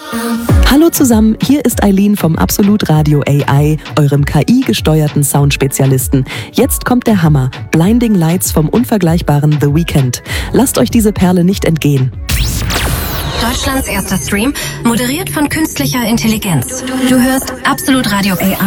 Hallo zusammen, hier ist Eileen vom Absolut Radio AI, eurem KI-gesteuerten Soundspezialisten. Jetzt kommt der Hammer, Blinding Lights vom unvergleichbaren The Weeknd. Lasst euch diese Perle nicht entgehen. Deutschlands erster Stream, moderiert von künstlicher Intelligenz. Du hörst Absolut Radio AI.